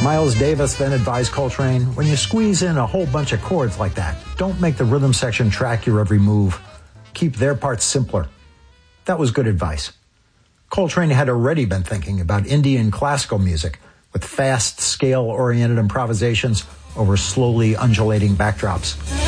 Miles Davis then advised Coltrane, when you squeeze in a whole bunch of chords like that, don't make the rhythm section track your every move. Keep their parts simpler. That was good advice. Coltrane had already been thinking about Indian classical music with fast, scale-oriented improvisations over slowly undulating backdrops.